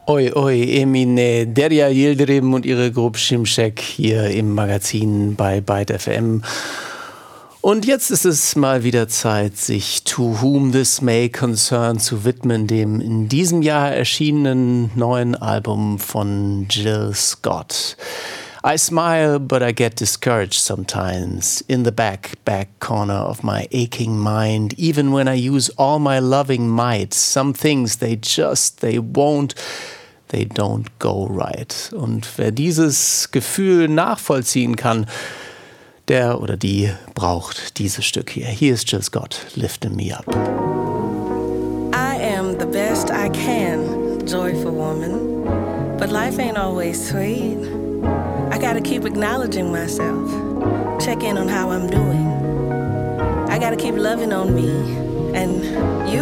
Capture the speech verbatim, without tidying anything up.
Oi, oi, Emine, Derya Yildirim und ihre Gruppe Şimşek hier im Magazin bei Byte F M. Und jetzt ist es mal wieder Zeit, sich To Whom This May Concern zu widmen, dem in diesem Jahr erschienenen neuen Album von Jill Scott. I smile, but I get discouraged sometimes, in the back, back corner of my aching mind. Even when I use all my loving might, some things, they just, they won't, they don't go right. Und wer dieses Gefühl nachvollziehen kann, der oder die braucht dieses Stück hier. Hier ist Jill Scott, Lifting Me Up. I am the best I can, joyful woman, but life ain't always sweet. I gotta keep acknowledging myself, check in on how I'm doing. I gotta keep loving on me, and you